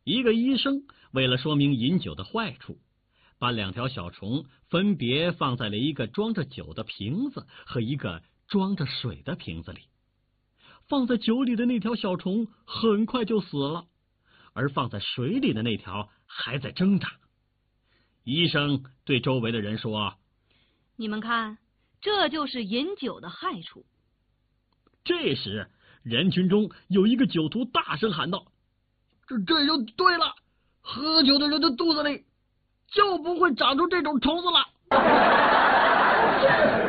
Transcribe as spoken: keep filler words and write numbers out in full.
一个医生为了说明饮酒的坏处，把两条小虫分别放在了一个装着酒的瓶子和一个装着水的瓶子里。放在酒里的那条小虫很快就死了，而放在水里的那条还在挣扎。医生对周围的人说： 你们看，这就是饮酒的害处。 这时人群中有一个酒徒大声喊道：这这就对了，喝酒的人的肚子里就不会长出这种虫子了。